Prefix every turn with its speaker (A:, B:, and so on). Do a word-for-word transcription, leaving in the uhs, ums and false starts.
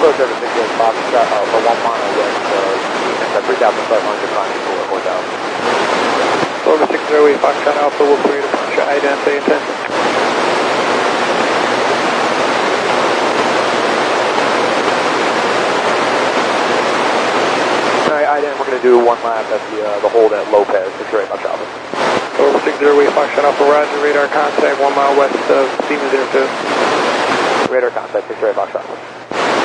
A: Approach over six eight Fox, uh, for one mile west of Phoenix at three thousand five hundred, climbing for four thousand.
B: Over six zero eight Foxtrot Alpha, Wolf three, departure I D A M, stay intensive.
A: Alright, I D A M, we're going to do one lap at the, uh, the hold at Lopez, six zero eight Foxtrot Alpha.
B: Over six zero eight Foxtrot Alpha, roger, radar contact, one mile west of Siemens Airfield.
A: Radar contact, six zero eight Foxtrot Alpha.